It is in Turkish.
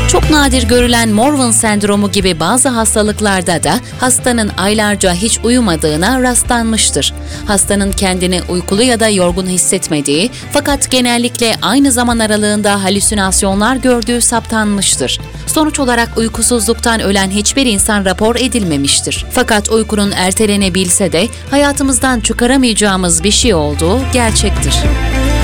Çok nadir görülen Morvan sendromu gibi bazı hastalıklarda da hastanın aylarca hiç uyumadığına rastlanmıştır. Hastanın kendini uykulu ya da yorgun hissetmediği fakat genellikle aynı zaman aralığında halüsinasyonlar gördüğü saptanmıştır. Sonuç olarak uykusuzluktan ölen hiçbir insan rapor edilmemiştir. Fakat uykunun ertelenebilse de hayatımızdan çıkaramayacağımız bir şey olduğu gerçektir.